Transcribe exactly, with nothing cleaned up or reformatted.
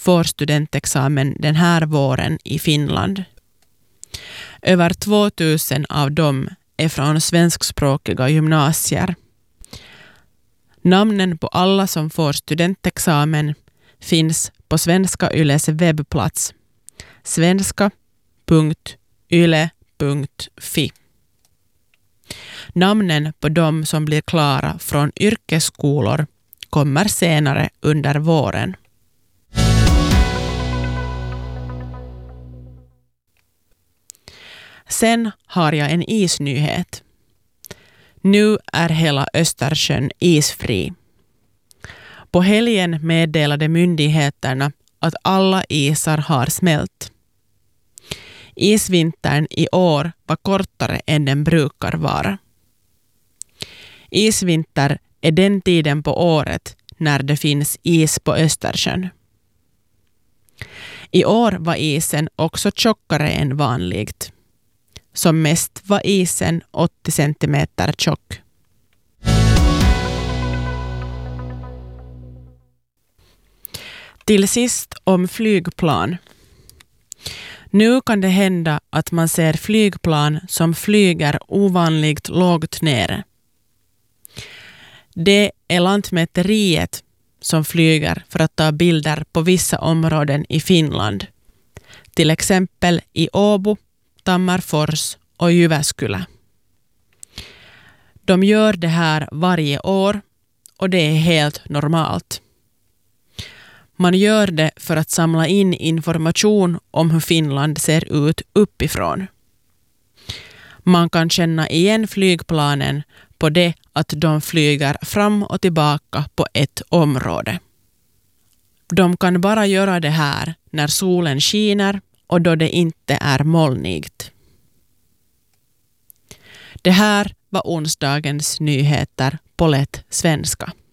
får studentexamen den här våren i Finland. Över tvåtusen av dem är från svenskspråkiga gymnasier. Namnen på alla som får studentexamen finns på Svenska Yles webbplats svenska punkt yle punkt fi. Namnen på de som blir klara från yrkesskolor kommer senare under våren. Sen har jag en isnyhet. Nu är hela Östersjön isfri. På helgen meddelade myndigheterna att alla isar har smält. Isvintern i år var kortare än den brukar vara. Isvinter är den tiden på året när det finns is på Östersjön. I år var isen också tjockare än vanligt. Som mest var isen åttio centimeter tjock. Till sist om flygplan. Nu kan det hända att man ser flygplan som flyger ovanligt lågt nere. Det är Lantmäteriet som flyger för att ta bilder på vissa områden i Finland. Till exempel i Åbo, Tammerfors och Jyväskylä. De gör det här varje år och det är helt normalt. Man gör det för att samla in information om hur Finland ser ut uppifrån. Man kan känna igen flygplanen på det att de flyger fram och tillbaka på ett område. De kan bara göra det här när solen skiner och då det inte är molnigt. Det här var onsdagens nyheter på lätt svenska.